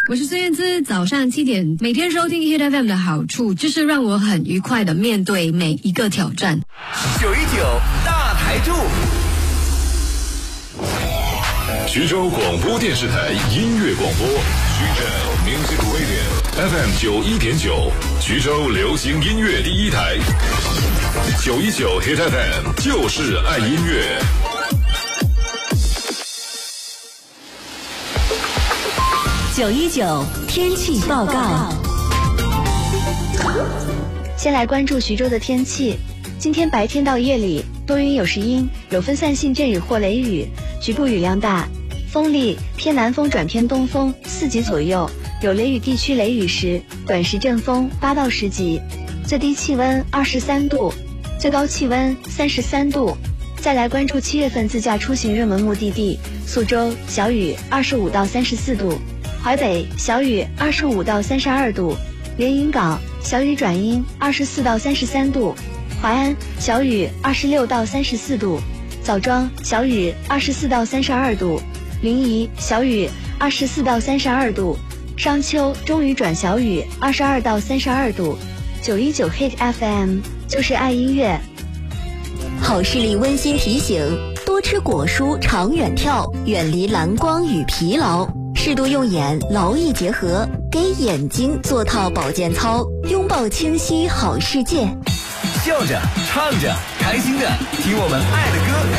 我是孙燕姿，早上7点每天收听 Hit FM 的好处就是让我很愉快的面对每一个挑战。 919大台柱， 徐州广播电视台音乐广播，徐州 Music Radio FM 91.9，徐州流行音乐第一台，919 Hit FM 就是爱音乐。 919天气报告。 先来关注徐州的天气。今天白天到夜里多云有时阴，有分散性阵雨或雷雨，局部雨量大，风力偏南风转偏东风4级左右，有雷雨地区雷雨时短时阵风8到10级，最低气温23度，最高气温33度。再来关注7月份自驾出行热门目的地，宿州小雨25到34度，淮北小雨25到32度，连云港小雨转阴24到33度，淮安小雨26到34度，枣庄小雨24到32度，临沂小雨24到32度，商丘中雨转小雨22到32度。919 Hit FM 就是爱音乐。 好视力温馨提醒：多吃果蔬，长远跳，远离蓝光与疲劳，适度用眼，劳逸结合，给眼睛做套保健操，拥抱清晰好世界。 笑着唱着开心的听我们爱的歌。